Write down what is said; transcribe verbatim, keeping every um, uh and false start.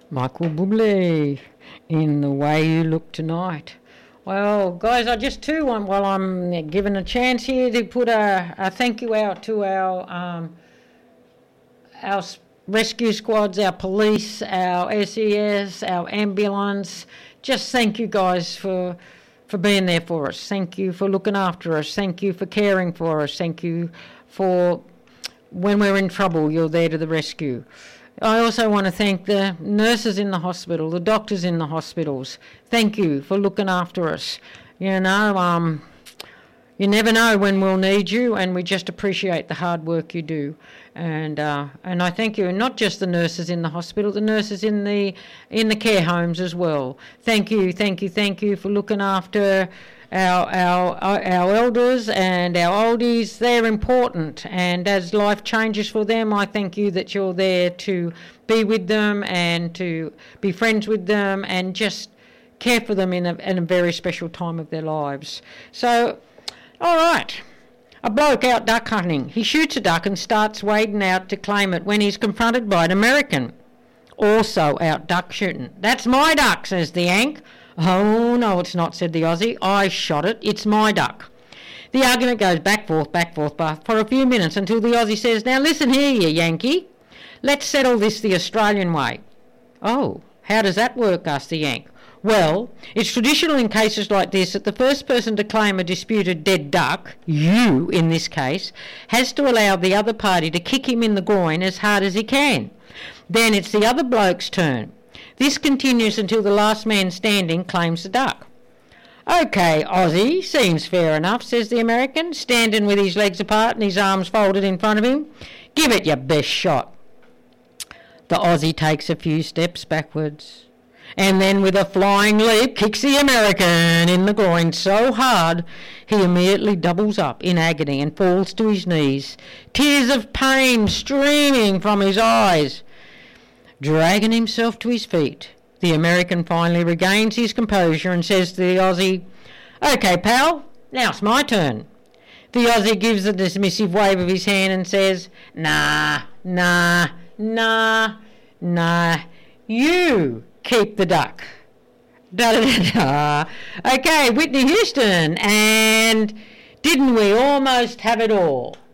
Michael Bublé, in the way you look tonight. Well, guys, I just too want, while I'm given a chance here, to put a, a thank you out to our um, our rescue squads, our police, our S E S, our ambulance. Just thank you guys for for being there for us. Thank you for looking after us. Thank you for caring for us. Thank you for when we're in trouble, you're there to the rescue. I also want to thank the nurses in the hospital, the doctors in the hospitals. Thank you for looking after us. You know, um, you never know when we'll need you, and we just appreciate the hard work you do. And uh, and I thank you, and not just the nurses in the hospital, the nurses in the in the care homes as well. Thank you, thank you, thank you for looking after Our, our our elders and our oldies. They're important, and as life changes for them, I thank you that you're there to be with them and to be friends with them and just care for them in a, in a very special time of their lives. So, all right, a bloke out duck hunting. He shoots a duck and starts wading out to claim it when he's confronted by an American, also out duck shooting. "That's my duck," says the Yank. "Oh, no, it's not," said the Aussie. "I shot it. It's my duck." The argument goes back, forth, back, forth, back for a few minutes until the Aussie says, "Now listen here, you Yankee. Let's settle this the Australian way." "Oh, how does that work?" asked the Yank. "Well, it's traditional in cases like this that the first person to claim a disputed dead duck, you in this case, has to allow the other party to kick him in the groin as hard as he can. Then it's the other bloke's turn. This continues until the last man standing claims the duck." "OK, Aussie, seems fair enough," says the American, standing with his legs apart and his arms folded in front of him. "Give it your best shot." The Aussie takes a few steps backwards and then with a flying leap kicks the American in the groin so hard he immediately doubles up in agony and falls to his knees, tears of pain streaming from his eyes. Dragging himself to his feet, the American finally regains his composure and says to the Aussie, "OK, pal, now it's my turn." The Aussie gives a dismissive wave of his hand and says, "Nah, nah, nah, nah, you keep the duck." Da-da-da-da. OK, Whitney Houston, and didn't we almost have it all?